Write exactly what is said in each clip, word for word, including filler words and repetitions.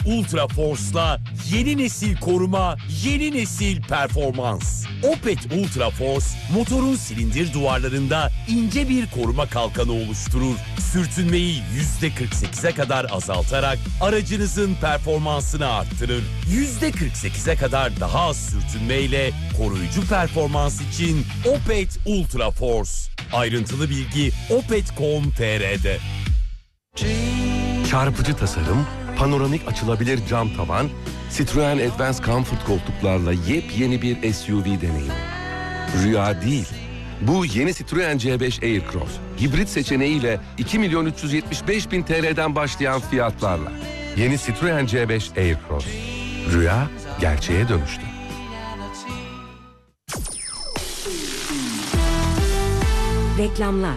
Ultra Force'la yeni nesil koruma, yeni nesil performans. Opet Ultra Force, motorun silindir duvarlarında ince bir koruma kalkanı oluşturur. Sürtünmeyi yüzde kırk sekize kadar azaltarak aracınızın performansını arttırır. yüzde kırk sekize kadar daha az sürtünmeyle koruyucu performans için Opet Ultra Force. Ayrıntılı bilgi opet nokta com nokta tr'de. Çarpıcı tasarım, panoramik açılabilir cam tavan, Citroen Advance Comfort koltuklarla yepyeni bir S U V deneyimi. Rüya değil. Bu yeni Citroen C beş Aircross, hibrit seçeneğiyle iki milyon üç yüz yetmiş beş bin T L'den başlayan fiyatlarla. Yeni Citroen C beş Aircross. Rüya gerçeğe dönüştü. Reklamlar.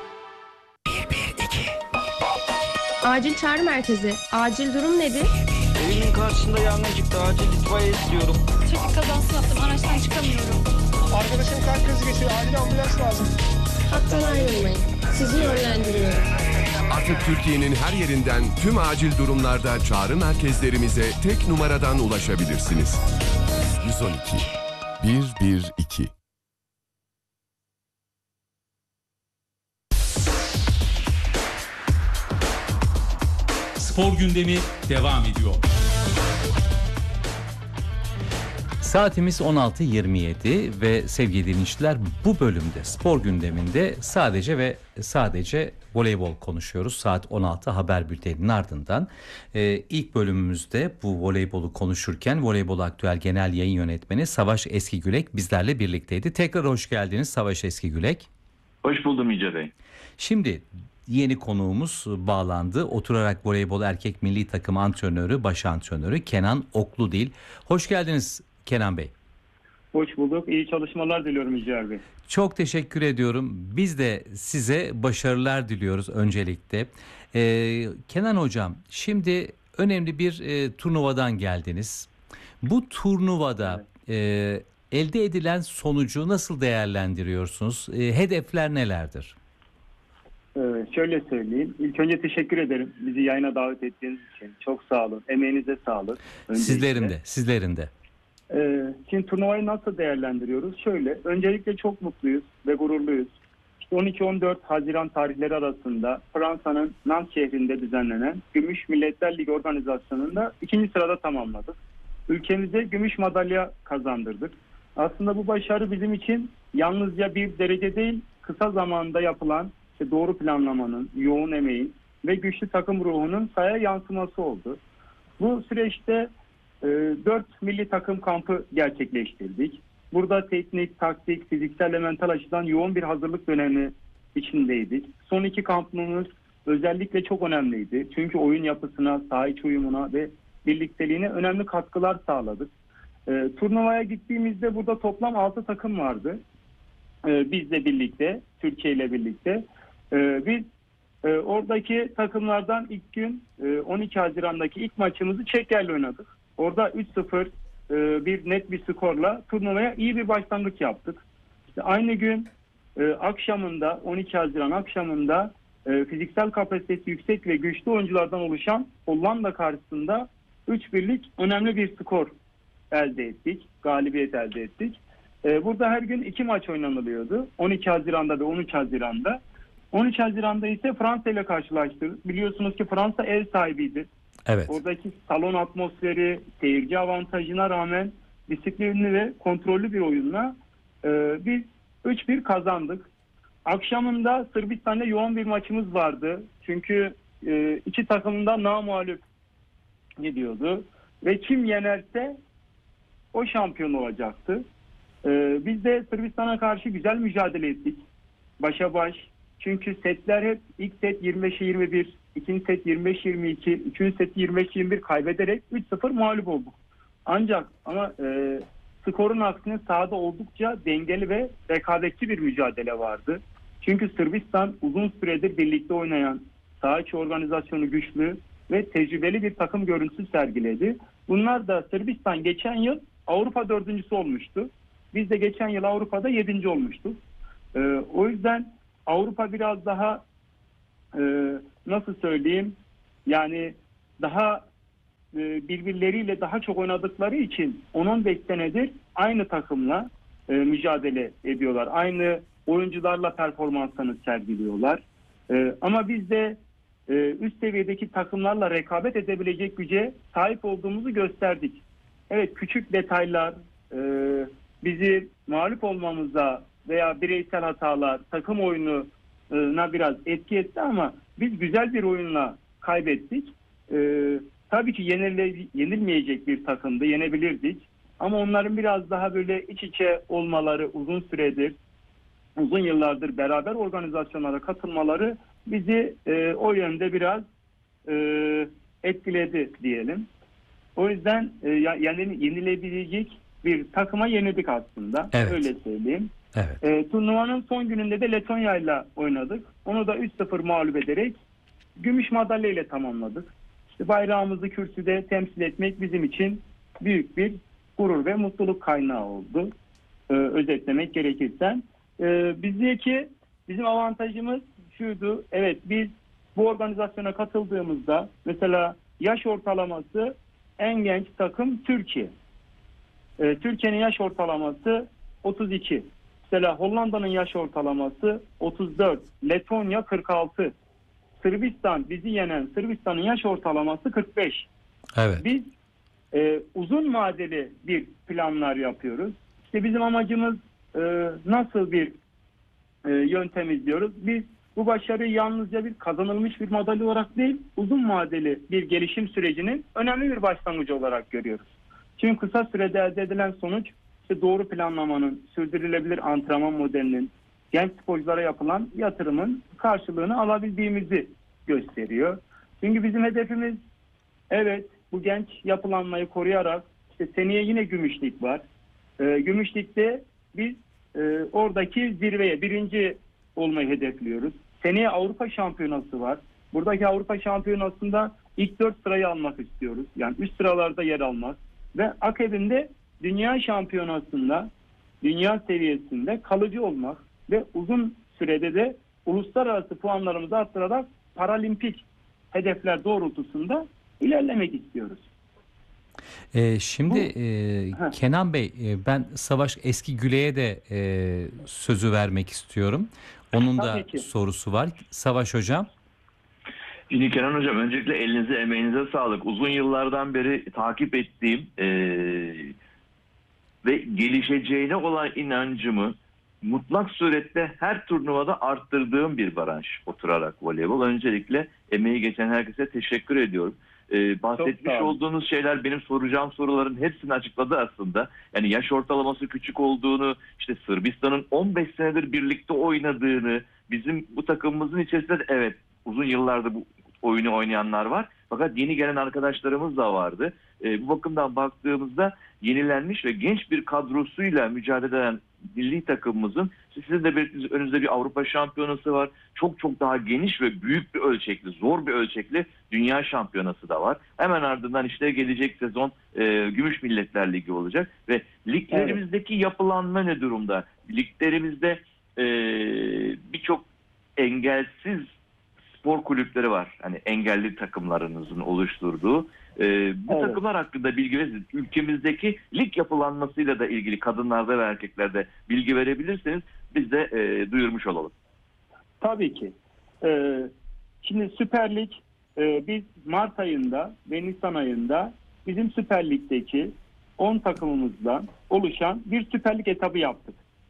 Acil çağrı merkezi. Acil durum nedir? Evimin karşısında yangın çıktı. Acil itfaiye istiyorum. Trafik kazası yaptım. Araçtan çıkamıyorum. Arkadaşım kalp krizi geçiyor. Acil ambulans lazım. Hattan ayrılmayın. Sizi yönlendiriyorum. Artık Türkiye'nin her yerinden tüm acil durumlarda çağrı merkezlerimize tek numaradan ulaşabilirsiniz. yüz on iki bir bir iki. Spor gündemi devam ediyor. Saatimiz on altı yirmi yedi ve sevgili dinleyiciler, bu bölümde spor gündeminde sadece ve sadece voleybol konuşuyoruz. Saat on altı haber bülteninin ardından ee, ilk bölümümüzde bu voleybolu konuşurken Voleybol Aktüel Genel Yayın Yönetmeni Savaş Eskigülek bizlerle birlikteydi. Tekrar hoş geldiniz Savaş Eskigülek. Hoş buldum Yüce Bey. Şimdi yeni konuğumuz bağlandı. Oturarak voleybol erkek milli takım antrenörü, baş antrenörü Kenan Okludil. Hoş geldiniz Kenan Bey. Hoş bulduk. İyi çalışmalar diliyorum Yüce Bey. Çok teşekkür ediyorum. Biz de size başarılar diliyoruz öncelikle. Ee, Kenan Hocam, şimdi önemli bir e, turnuvadan geldiniz. Bu turnuvada evet. e, elde edilen sonucu nasıl değerlendiriyorsunuz? E, hedefler nelerdir? Ee, şöyle söyleyeyim. İlk önce teşekkür ederim bizi yayına davet ettiğiniz için. Çok sağ olun. Emeğinize sağlık. Öncelikle. Sizlerin de, sizlerin de. Ee, şimdi turnuvayı nasıl değerlendiriyoruz? Şöyle, öncelikle çok mutluyuz ve gururluyuz. İşte on iki on dört Haziran tarihleri arasında Fransa'nın Nantes şehrinde düzenlenen Gümüş Milletler Ligi organizasyonunda ikinci sırada tamamladık. Ülkemize gümüş madalya kazandırdık. Aslında bu başarı bizim için yalnızca bir derece değil, kısa zamanda yapılan işte doğru planlamanın, yoğun emeğin ve güçlü takım ruhunun sahaya yansıması oldu. Bu süreçte e, dört milli takım kampı gerçekleştirdik. Burada teknik, taktik, fiziksel ve mental açıdan yoğun bir hazırlık dönemi içindeydik. Son iki kampımız özellikle çok önemliydi. Çünkü oyun yapısına, saha içi uyumuna ve birlikteliğine önemli katkılar sağladık. E, turnuvaya gittiğimizde burada toplam altı takım vardı. E, bizle birlikte, Türkiye ile birlikte. E, biz e, oradaki takımlardan ilk gün e, on iki Haziran'daki ilk maçımızı Çekya'yla oynadık. Orada üç sıfır e, bir net bir skorla turnuvaya iyi bir başlangıç yaptık. İşte aynı gün e, akşamında on iki Haziran akşamında e, fiziksel kapasitesi yüksek ve güçlü oyunculardan oluşan Hollanda karşısında üç birlik önemli bir skor elde ettik. Galibiyet elde ettik. E, burada her gün iki maç oynanılıyordu. on iki Haziran'da ve on üç Haziran'da. on üç Haziran'da ise Fransa ile karşılaştık. Biliyorsunuz ki Fransa ev sahibiydi. Evet. Oradaki salon atmosferi, seyirci avantajına rağmen disiplinli ve kontrollü bir oyunla e, biz üç bir kazandık. Akşamında Sırbistan'la yoğun bir maçımız vardı. Çünkü e, iki takımdan namağlup gidiyordu. Ve kim yenerse o şampiyon olacaktı. E, biz de Sırbistan'a karşı güzel mücadele ettik. Başa baş. Çünkü setler hep ilk set yirmi beşe yirmi bir, ikinci set yirmi beş yirmi iki, üçüncü set yirmi beş yirmi bir kaybederek üç sıfır mağlup olduk. Ancak ama e, skorun aksine sahada oldukça dengeli ve rekabetçi bir mücadele vardı. Çünkü Sırbistan uzun süredir birlikte oynayan, saha içi organizasyonu güçlü ve tecrübeli bir takım görüntüsü sergiledi. Bunlar da Sırbistan geçen yıl Avrupa dördüncüsü olmuştu. Biz de geçen yıl Avrupa'da yedinci olmuştuk. E, o yüzden Avrupa biraz daha e, nasıl söyleyeyim yani daha e, birbirleriyle daha çok oynadıkları için on on beş senedir aynı takımla e, mücadele ediyorlar. Aynı oyuncularla performanslarını sergiliyorlar. E, ama biz de e, üst seviyedeki takımlarla rekabet edebilecek güce sahip olduğumuzu gösterdik. Evet, küçük detaylar e, bizi mağlup olmamıza veya bireysel hatalar takım oyununa biraz etki etti ama biz güzel bir oyunla kaybettik. E, tabii ki yenile, yenilmeyecek bir takımdı, yenebilirdik. Ama onların biraz daha böyle iç içe olmaları, uzun süredir, uzun yıllardır beraber organizasyonlara katılmaları bizi e, o yönde biraz e, etkiledi diyelim. O yüzden e, yani yenilebilecek bir takıma yenildik aslında. Evet. Öyle söyleyeyim. Evet. E, turnuvanın son gününde de Letonya ile oynadık. Onu da üç sıfır mağlup ederek gümüş madalya ile tamamladık. İşte bayrağımızı kürsüde temsil etmek bizim için büyük bir gurur ve mutluluk kaynağı oldu. E, özetlemek gerekirse. E, bizdeki bizim avantajımız şuydu. Evet, biz bu organizasyona katıldığımızda mesela yaş ortalaması en genç takım Türkiye. E, Türkiye'nin yaş ortalaması otuz iki. Mesela Hollanda'nın yaş ortalaması otuz dört. Letonya kırk altı. Sırbistan, bizi yenen Sırbistan'ın yaş ortalaması kırk beş. Evet. Biz e, uzun vadeli bir planlar yapıyoruz. İşte bizim amacımız e, nasıl bir e, yöntem izliyoruz? Biz bu başarıyı yalnızca bir kazanılmış bir madalya olarak değil, uzun vadeli bir gelişim sürecinin önemli bir başlangıcı olarak görüyoruz. Çünkü kısa sürede elde edilen sonuç işte doğru planlamanın, sürdürülebilir antrenman modelinin, genç sporculara yapılan yatırımın karşılığını alabildiğimizi gösteriyor. Çünkü bizim hedefimiz evet bu genç yapılanmayı koruyarak işte seneye yine Gümüşlik var. Ee, Gümüşlik'te biz e, oradaki zirveye birinci olmayı hedefliyoruz. Seneye Avrupa Şampiyonası var. Buradaki Avrupa Şampiyonası'nda ilk dört sırayı almak istiyoruz. Yani üst sıralarda yer almak. Ve akabinde Dünya Şampiyonası'nda dünya seviyesinde kalıcı olmak ve uzun sürede de uluslararası puanlarımızı arttırarak paralimpik hedefler doğrultusunda ilerlemek istiyoruz. Ee, şimdi Bu, e, Kenan Bey, e, ben Savaş Eski Güle'ye de e, sözü vermek istiyorum. Onun da sorusu var. Savaş Hocam. Şimdi Kenan Hocam, öncelikle elinize emeğinize sağlık. Uzun yıllardan beri takip ettiğim e, ve gelişeceğine olan inancımı mutlak surette her turnuvada arttırdığım bir branş oturarak voleybol. Öncelikle emeği geçen herkese teşekkür ediyorum. Ee, bahsetmiş olduğunuz şeyler benim soracağım soruların hepsini açıkladı aslında. Yani yaş ortalaması küçük olduğunu, işte Sırbistan'ın on beş senedir birlikte oynadığını, bizim bu takımımızın içerisinde de evet uzun yıllardır bu oyunu oynayanlar var. Fakat yeni gelen arkadaşlarımız da vardı. Ee, bu bakımdan baktığımızda yenilenmiş ve genç bir kadrosuyla mücadele eden milli takımımızın, sizin de belirttiğiniz önünüzde bir Avrupa Şampiyonası var. Çok çok daha geniş ve büyük bir ölçekli, zor bir ölçekli Dünya Şampiyonası da var. Hemen ardından işte gelecek sezon e, Gümüş Milletler Ligi olacak ve liglerimizdeki evet. yapılanma ne durumda? Liglerimizde e, birçok engelsiz spor kulüpleri var. Hani engelli takımlarınızın oluşturduğu. Ee, bu evet. takımlar hakkında bilgi verin. Ülkemizdeki lig yapılanmasıyla da ilgili kadınlarda ve erkeklerde bilgi verebilirseniz biz de e, duyurmuş olalım. Tabii ki. Ee, şimdi Süper Lig e, biz Mart ayında ve Nisan ayında bizim Süper Lig'deki on takımımızdan oluşan bir Süper Lig etabı yaptık.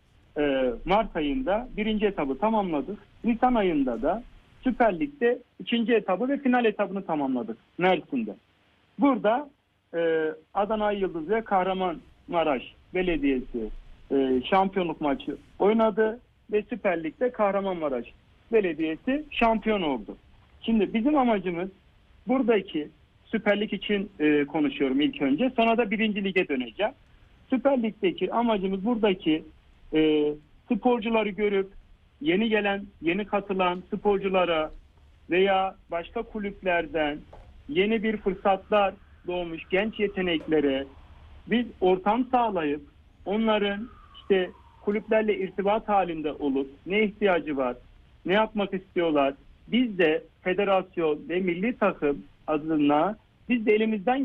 Ee, Mart ayında birinci etabı tamamladık. Nisan ayında da Süper Lig'de ikinci etabı ve final etabını tamamladık Mersin'de. Burada e, Adana Yıldız ve Kahramanmaraş Belediyesi e, şampiyonluk maçı oynadı ve Süper Lig'de Kahramanmaraş Belediyesi şampiyon oldu. Şimdi bizim amacımız buradaki Süper Lig için e, konuşuyorum ilk önce. Sonra da birinci lige döneceğim. Süper Lig'deki amacımız buradaki e, sporcuları görüp yeni gelen, yeni katılan sporculara veya başka kulüplerden yeni bir fırsatlar doğmuş genç yeteneklere biz ortam sağlayıp onların işte kulüplerle irtibat halinde olup ne ihtiyacı var, ne yapmak istiyorlar. Biz de federasyon ve milli takım adına biz de elimizden